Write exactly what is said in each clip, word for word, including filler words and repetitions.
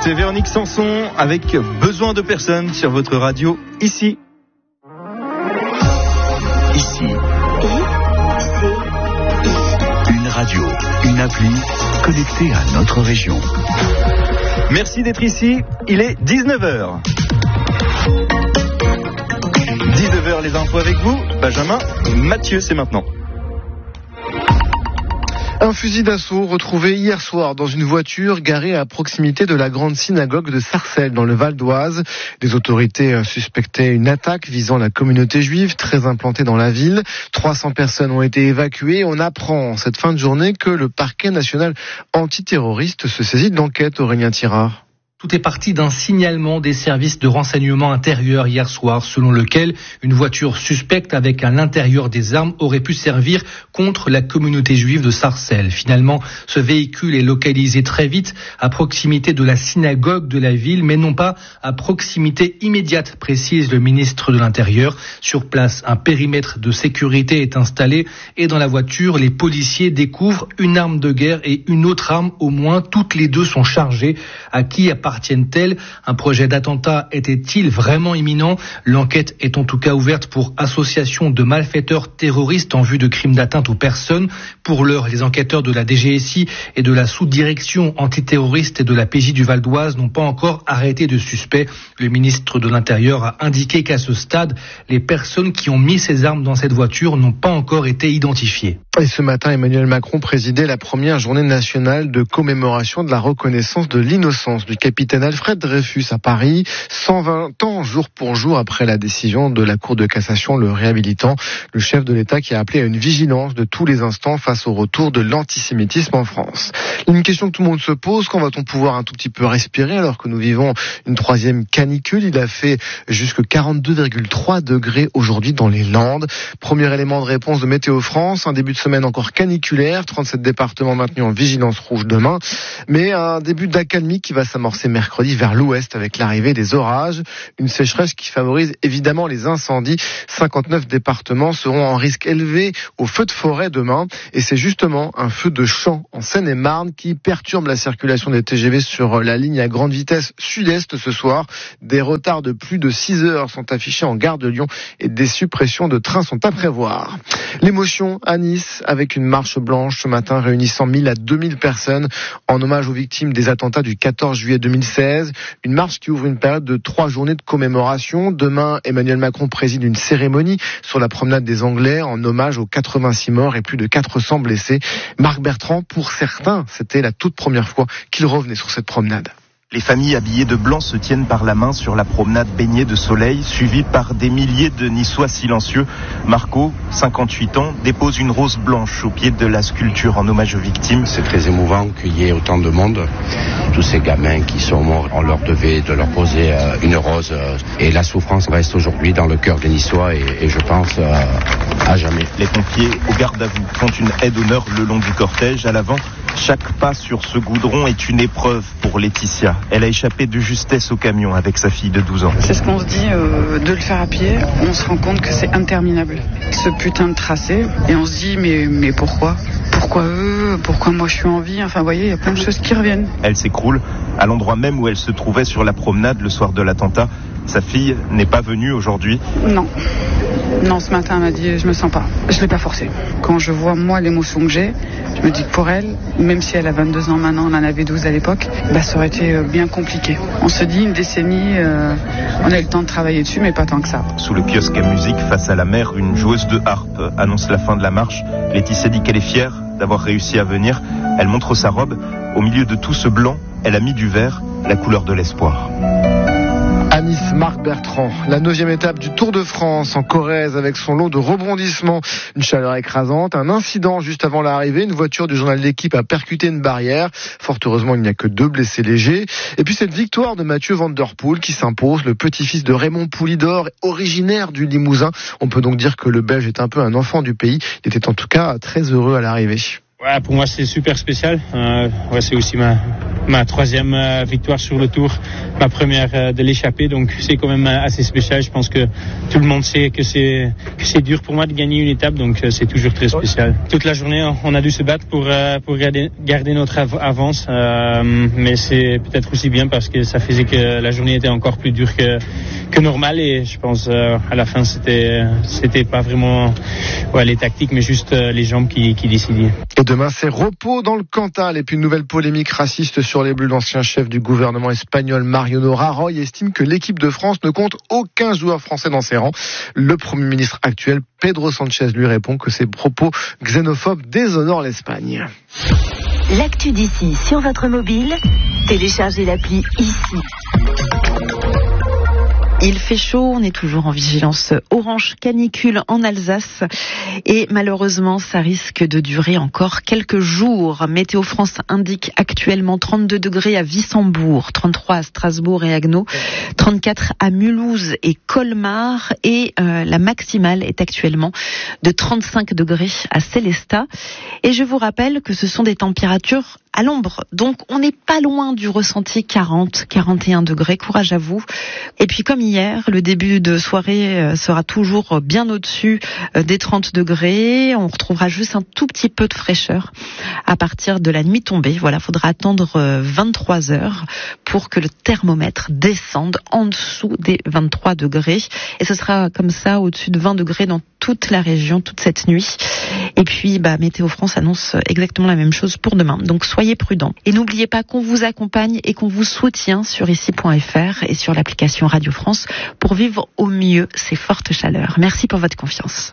C'est Véronique Sanson avec Besoin de personnes sur votre radio ici. Ici. Une radio, une appli connectée à notre région. Merci d'être ici, il est dix-neuf heures. dix-neuf heures, les infos avec vous, Benjamin, Mathieu, c'est maintenant. Un fusil d'assaut retrouvé hier soir dans une voiture garée à proximité de la grande synagogue de Sarcelles dans le Val d'Oise. Les autorités suspectaient une attaque visant la communauté juive très implantée dans la ville. trois cents personnes ont été évacuées. On apprend cette fin de journée que le parquet national antiterroriste se saisit de l'enquête. Aurélien Tirard. Tout est parti d'un signalement des services de renseignement intérieur hier soir, selon lequel une voiture suspecte avec à l'intérieur des armes aurait pu servir contre la communauté juive de Sarcelles. Finalement, ce véhicule est localisé très vite à proximité de la synagogue de la ville, mais non pas à proximité immédiate, précise le ministre de l'Intérieur. Sur place, un périmètre de sécurité est installé et dans la voiture, les policiers découvrent une arme de guerre et une autre arme au moins. Toutes les deux sont chargées. À qui appartient appartiennent-elles ? Un projet d'attentat était-il vraiment imminent ? L'enquête est en tout cas ouverte pour association de malfaiteurs terroristes en vue de crimes d'atteinte aux personnes. Pour l'heure, les enquêteurs de la D G S I et de la sous-direction antiterroriste et de la P J du Val d'Oise n'ont pas encore arrêté de suspects. Le ministre de l'Intérieur a indiqué qu'à ce stade, les personnes qui ont mis ces armes dans cette voiture n'ont pas encore été identifiées. Et ce matin, Emmanuel Macron présidait la première journée nationale de commémoration de la reconnaissance de l'innocence du capitaine Alfred Dreyfus à Paris, cent vingt ans jour pour jour après la décision de la Cour de cassation le réhabilitant. Le chef de l'État qui a appelé à une vigilance de tous les instants face au retour de l'antisémitisme en France. Une question que tout le monde se pose, quand va-t-on pouvoir un tout petit peu respirer alors que nous vivons une troisième canicule ? Il a fait jusque quarante-deux virgule trois degrés aujourd'hui dans les Landes. Premier élément de réponse de Météo France, un début de semaine encore caniculaire, trente-sept départements maintenus en vigilance rouge demain, mais un début d'accalmie qui va s'amorcer mercredi vers l'ouest avec l'arrivée des orages, une sécheresse qui favorise évidemment les incendies. cinquante-neuf départements seront en risque élevé au feu de forêt demain, et c'est justement un feu de champ en Seine-et-Marne qui perturbe la circulation des T G V sur la ligne à grande vitesse sud-est ce soir. Des retards de plus de six heures sont affichés en gare de Lyon et des suppressions de trains sont à prévoir. L'émotion à Nice avec une marche blanche ce matin réunissant mille à deux mille personnes en hommage aux victimes des attentats du quatorze juillet deux mille seize. Une marche qui ouvre une période de trois journées de commémoration. Demain, Emmanuel Macron préside une cérémonie sur la promenade des Anglais en hommage aux quatre-vingt-six morts et plus de quatre cents blessés. Marc Bertrand, pour certains, c'était la toute première fois qu'il revenait sur cette promenade. Les familles habillées de blanc se tiennent par la main sur la promenade baignée de soleil, suivie par des milliers de Niçois silencieux. Marco, cinquante-huit ans, dépose une rose blanche au pied de la sculpture en hommage aux victimes. C'est très émouvant qu'il y ait autant de monde. Tous ces gamins qui sont morts, on leur devait de leur poser une rose. Et la souffrance reste aujourd'hui dans le cœur des Niçois et, et je pense à jamais. Les pompiers au garde à vous font une aide d'honneur le long du cortège. À l'avant, chaque pas sur ce goudron est une épreuve pour Laetitia. Elle a échappé de justesse au camion avec sa fille de douze ans. C'est ce qu'on se dit, euh, de le faire à pied, on se rend compte que c'est interminable. Ce putain de tracé, et on se dit mais, mais pourquoi ? Pourquoi eux ? Pourquoi moi je suis en vie ? Enfin vous voyez, il y a plein de choses qui reviennent. Elle s'écroule à l'endroit même où elle se trouvait sur la promenade le soir de l'attentat. Sa fille n'est pas venue aujourd'hui ? Non. Non, ce matin elle m'a dit je me sens pas. Je ne l'ai pas forcée. Quand je vois moi l'émotion que j'ai, je me dis que pour elle, même si elle a vingt-deux ans maintenant, on en avait douze à l'époque, bah, ça aurait été bien compliqué. On se dit une décennie, euh, on a eu le temps de travailler dessus, mais pas tant que ça. Sous le kiosque à musique, face à la mer, une joueuse de harpe annonce la fin de la marche. Laetitia dit qu'elle est fière d'avoir réussi à venir. Elle montre sa robe. Au milieu de tout ce blanc, elle a mis du vert, la couleur de l'espoir. À Nice, Marc Bertrand, la neuvième étape du Tour de France en Corrèze avec son lot de rebondissements, une chaleur écrasante, un incident juste avant l'arrivée, une voiture du journal L'Équipe a percuté une barrière. Fort heureusement, il n'y a que deux blessés légers. Et puis cette victoire de Mathieu Van Der Poel qui s'impose, le petit-fils de Raymond Poulidor, originaire du Limousin. On peut donc dire que le Belge est un peu un enfant du pays. Il était en tout cas très heureux à l'arrivée. Ouais, pour moi c'est super spécial. Euh, ouais, c'est aussi ma ma troisième euh, victoire sur le Tour, ma première euh, de l'échappée, donc c'est quand même euh, assez spécial. Je pense que tout le monde sait que c'est que c'est dur pour moi de gagner une étape, donc euh, c'est toujours très spécial. Toute la journée, on a dû se battre pour euh, pour garder garder notre av- avance, euh, mais c'est peut-être aussi bien parce que ça faisait que la journée était encore plus dure que que normal, et je pense euh, à la fin c'était c'était pas vraiment ouais, les tactiques, mais juste euh, les jambes qui qui décidaient. Et demain, c'est repos dans le Cantal. Et puis une nouvelle polémique raciste sur les Bleus. L'ancien chef du gouvernement espagnol, Mariano Rajoy, estime que l'équipe de France ne compte aucun joueur français dans ses rangs. Le Premier ministre actuel, Pedro Sanchez, lui répond que ses propos xénophobes déshonorent l'Espagne. L'actu d'ici sur votre mobile, téléchargez l'appli ici. Il fait chaud, on est toujours en vigilance orange canicule en Alsace et malheureusement ça risque de durer encore quelques jours. Météo France indique actuellement trente-deux degrés à Wissembourg, trente-trois à Strasbourg et Haguenau, trente-quatre à Mulhouse et Colmar, et euh, la maximale est actuellement de trente-cinq degrés à Sélestat. Et je vous rappelle que ce sont des températures à l'ombre, donc on n'est pas loin du ressenti quarante, quarante et un degrés, courage à vous. Et puis comme hier, le début de soirée sera toujours bien au-dessus des trente degrés, on retrouvera juste un tout petit peu de fraîcheur à partir de la nuit tombée. Voilà, faudra attendre vingt-trois heures pour que le thermomètre descende en dessous des vingt-trois degrés, et ce sera comme ça au-dessus de vingt degrés dans toute la région toute cette nuit. Et puis bah, Météo France annonce exactement la même chose pour demain, donc soyez prudents. Et n'oubliez pas qu'on vous accompagne et qu'on vous soutient sur ici point f r et sur l'application Radio France pour vivre au mieux ces fortes chaleurs. Merci pour votre confiance.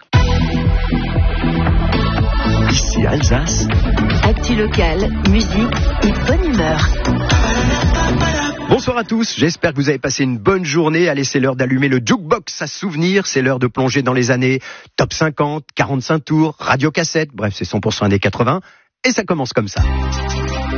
Ici Alsace. Actu locale, musique et bonne humeur. Bonsoir à tous, j'espère que vous avez passé une bonne journée. Allez, c'est l'heure d'allumer le jukebox à souvenirs, c'est l'heure de plonger dans les années top cinquante, quarante-cinq tours, radio cassette, bref c'est cent pour cent années quatre-vingts, et ça commence comme ça.